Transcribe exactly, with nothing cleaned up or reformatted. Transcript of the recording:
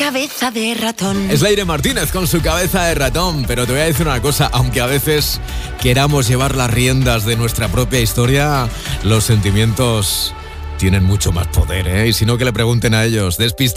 cabeza de ratón. Es Leire Martínez con su cabeza de ratón, pero te voy a decir una cosa, aunque a veces queramos llevar las riendas de nuestra propia historia, los sentimientos tienen mucho más poder, ¿eh? Y si no, que le pregunten a ellos. Despista.